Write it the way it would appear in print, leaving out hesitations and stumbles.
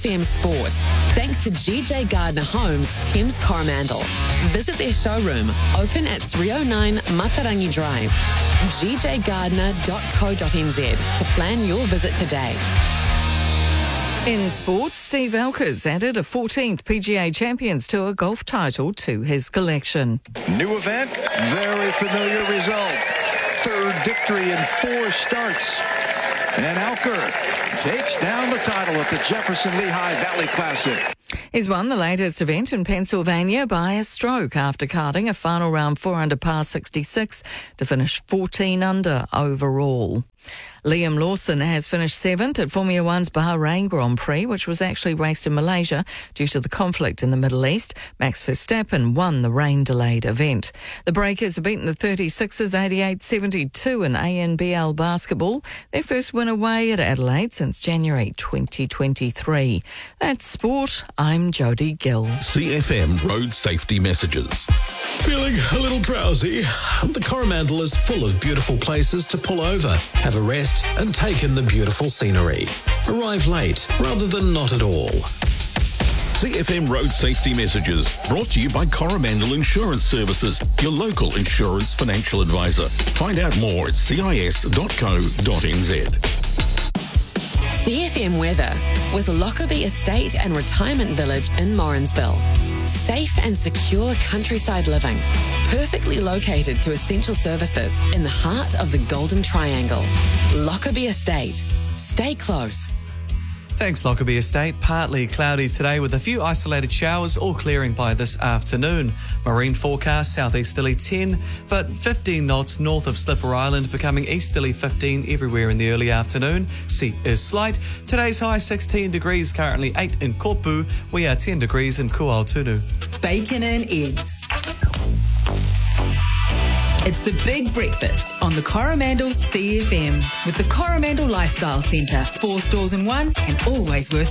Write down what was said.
CFM Sport, thanks to GJ Gardner Homes, Thames Coromandel. Visit their showroom, open at 309 Matarangi Drive, gjgardner.co.nz to plan your visit today. In sports, Steve Alkers added a 14th PGA Champions Tour golf title to his collection. New event, very familiar result. Third victory in 4 starts. And Alker takes down the title at the Jefferson Lehigh Valley Classic. He's won the latest event in Pennsylvania by a stroke after carding a final round 4 under par 66 to finish 14 under overall. Liam Lawson has finished 7th at Formula One's Bahrain Grand Prix, which was actually raced in Malaysia due to the conflict in the Middle East. Max Verstappen won the rain-delayed event. The Breakers have beaten the 36ers 88-72 in ANBL basketball, their first win away at Adelaide since January 2023. That's sport. I'm Jodie Gill. CFM Road Safety Messages. Feeling a little drowsy? The Coromandel is full of beautiful places to pull over, have a rest and take in the beautiful scenery. Arrive late rather than not at all. CFM Road Safety Messages, brought to you by Coromandel Insurance Services, your local insurance financial advisor. Find out more at cis.co.nz. CFM weather with Lockerbie Estate and Retirement Village in Morrinsville. Safe and secure countryside living, perfectly located to essential services in the heart of the Golden Triangle. Lockerbie Estate. Stay close. Thanks, Lockerbie Estate. Partly cloudy today with a few isolated showers, all clearing by this afternoon. Marine forecast, southeasterly 10, but 15 knots north of Slipper Island, becoming easterly 15 everywhere in the early afternoon. Sea is slight. Today's high 16 degrees, currently 8 in Kopu. We are 10 degrees in Kuaotunu. Bacon and eggs. It's the big breakfast on the Coromandel CFM with the Coromandel Lifestyle Centre. 4 stores in one and always worth